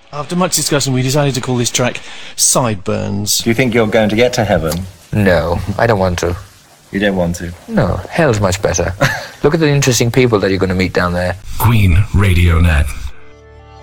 After much discussion, we decided to call this track Sideburns. Do you think you're going to get to heaven? No, I don't want to. You don't want to? No, hell's much better. Look at the interesting people that you're going to meet down there. Queen Radio Net.